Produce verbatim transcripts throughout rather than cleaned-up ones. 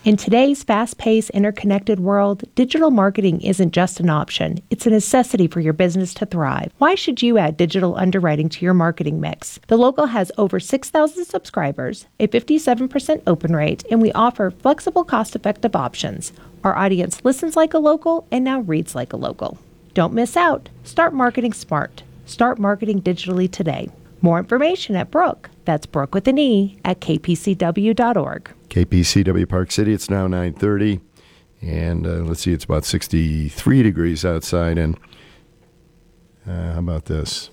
In today's fast-paced, interconnected world, digital marketing isn't just an option. It's a necessity for your business to thrive. Why should you add digital underwriting to your marketing mix? The Local has over six thousand subscribers, a fifty-seven percent open rate, and we offer flexible, cost-effective options. Our audience listens like a local and now reads like a local. Don't miss out. Start marketing smart. Start marketing digitally today. More information at Brooke. That's Brooke with an E at k p c w dot org. K P C W Park City, it's now nine thirty, and uh, let's see, it's about sixty-three degrees outside, and uh, how about this?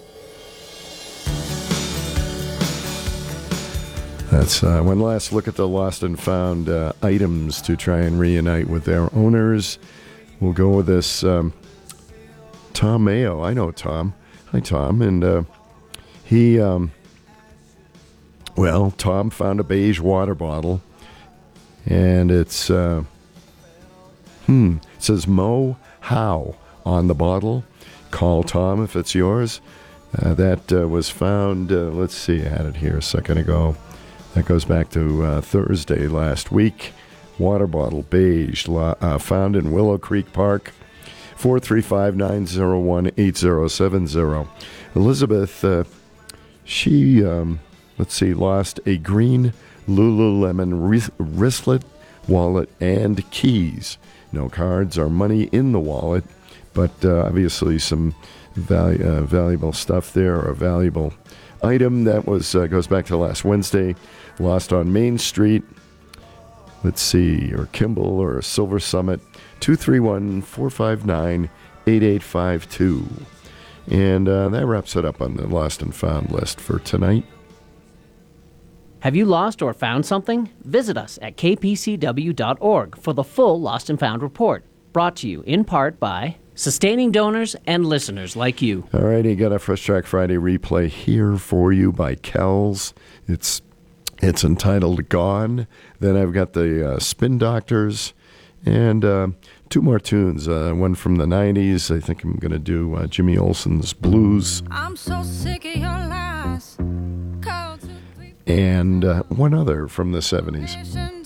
That's uh, one last look at the lost and found uh, items to try and reunite with their owners. We'll go with this um, Tom Mayo. I know Tom. Hi, Tom, and uh, he... Um, Well, Tom found a beige water bottle, and it's, uh, hmm, it says Mo How on the bottle. Call Tom if it's yours. Uh, that uh, was found, uh, let's see, I had it here a second ago. That goes back to uh, Thursday last week. Water bottle, beige, uh, found in Willow Creek Park. four three five, nine zero one, eight zero seven zero. Elizabeth, uh, she... Um, Let's see, lost a green Lululemon wristlet, wallet, and keys. No cards or money in the wallet, but uh, obviously some val- uh, valuable stuff there, or a valuable item that was uh, goes back to last Wednesday. Lost on Main Street. Let's see, or Kimball or Silver Summit, two three one, four five nine, eight eight five two. And uh, that wraps it up on the lost and found list for tonight. Have you lost or found something? Visit us at k p c w dot org for the full Lost and Found report, brought to you in part by sustaining donors and listeners like you. All right, you got a Fresh Track Friday replay here for you by Kells. It's it's entitled Gone. Then I've got the uh, Spin Doctors and uh, two more tunes. Uh, one from the nineties. I think I'm going to do uh, Jimmy Olsen's Blues. I'm so sick of your lies. And uh, one other from the seventies.